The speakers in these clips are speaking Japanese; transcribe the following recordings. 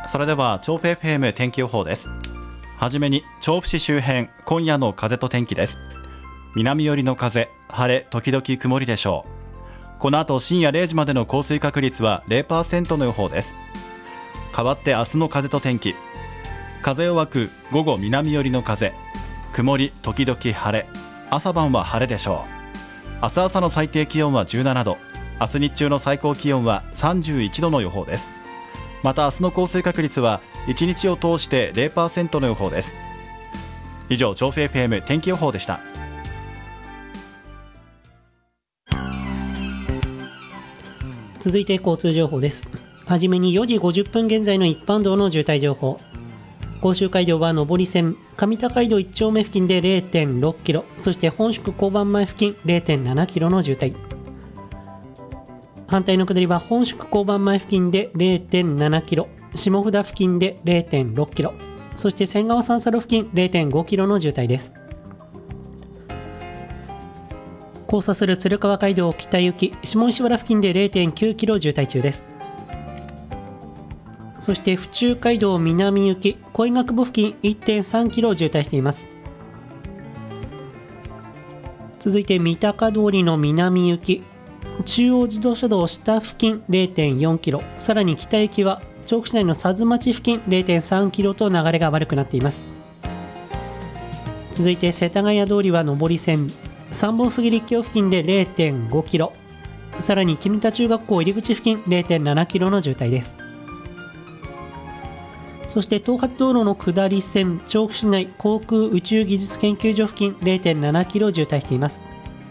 それでは調布 FM 天気予報です。はじめに調布市周辺、今夜の風と天気です。南寄りの風、晴れ時々曇りでしょう。この後深夜0時までの降水確率は 0% の予報です。代わって明日の風と天気。風弱く午後南寄りの風、曇り時々晴れ、朝晩は晴れでしょう。明日朝の最低気温は17度、明日日中の最高気温は31度の予報です。また明日の降水確率は1日を通して 0% の予報です。以上、調布 FM 天気予報でした。 続いて交通情報です。はじめに4時50分現在の一般道の渋滞情報。甲州街道は上り線、上高井戸1丁目付近で 0.6 キロ、そして本宿交番前付近 0.7 キロの渋滞。反対の下りは本宿交番前付近で 0.7 キロ、下札付近で 0.6 キロ、そして仙川三叉路付近 0.5 キロの渋滞です。交差する鶴川街道北行き、下石原付近で 0.9 キロ渋滞中です。そして府中街道南行き、小井学部付近 1.3 キロ渋滞しています。続いて三鷹通りの南行き、中央自動車道下付近 0.4 キロ、さらに北行きは調布市内の佐津町付近 0.3 キロと流れが悪くなっています。続いて世田谷通りは上り線、三本杉立教付近で 0.5 キロ、さらに絹田中学校入り口付近 0.7 キロの渋滞です。そして東八道路の下り線、調布市内航空宇宙技術研究所付近 0.7 キロ渋滞しています。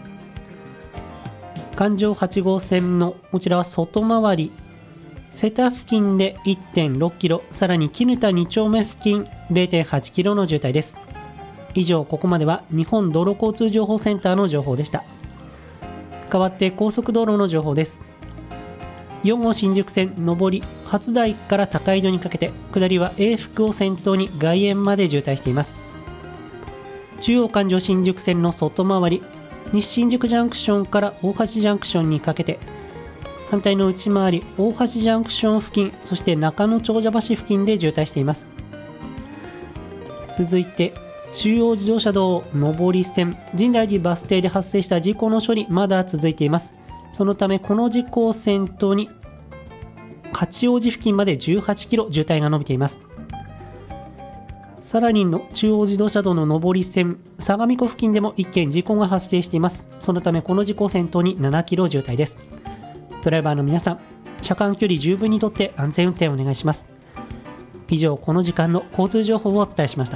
環状8号線のこちらは外回り、瀬田付近で 1.6 キロ、さらに絹田2丁目付近 0.8 キロの渋滞です。以上、ここまでは日本道路交通情報センターの情報でした。代わって高速道路の情報です。4号新宿線上り初台から高井戸にかけて、下りは永福を先頭に外苑まで渋滞しています。中央環状新宿線の外回り、西新宿ジャンクションから大橋ジャンクションにかけて、反対の内回り大橋ジャンクション付近、そして中野長者橋付近で渋滞しています。続いて中央自動車道上り線、深大寺バス停で発生した事故の処理まだ続いています。そのためこの事故を先頭に八王子付近まで18キロ渋滞が伸びています。さらにの中央自動車道の上り線、相模湖付近でも1件事故が発生しています。そのためこの事故を先頭に7キロ渋滞です。ドライバーの皆さん、車間距離十分にとって安全運転をお願いします。以上、この時間の交通情報をお伝えしました。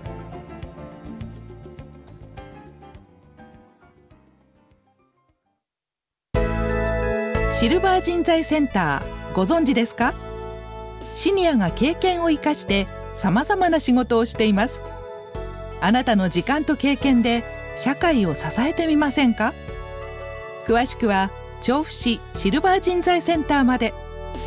シルバー人材センター、ご存知ですか？シニアが経験を生かしてさまざまな仕事をしています。あなたの時間と経験で社会を支えてみませんか？詳しくは調布市シルバー人材センターまで。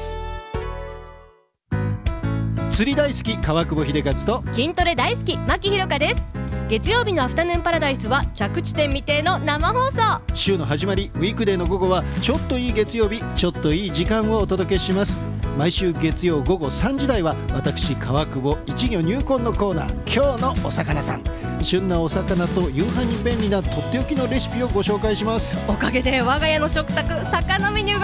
釣り大好き川久保秀和と筋トレ大好き牧ひろかです。月曜日のアフタヌーンパラダイスは着地点未定の生放送。 週の始まりウィークデーの午後はちょっといい月曜日、ちょっといい時間をお届けします。毎週月曜午後3時台は私川久保一魚入魂のコーナー、今日のお魚さん。旬なお魚と夕飯に便利なとっておきのレシピをご紹介します。 おかげで我が家の食卓魚メニューが